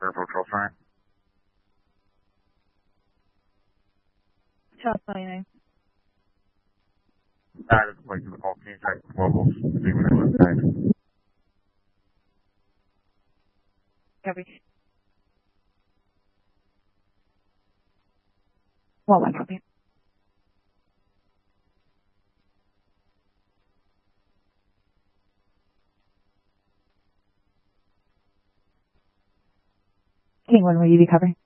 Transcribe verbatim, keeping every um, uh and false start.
Airport Patrol Sign. Charles twenty-nine. Added the place to the call. Can you check locals? See what it was. Thanks. Copy. Well, one copy. King one, will you be covering?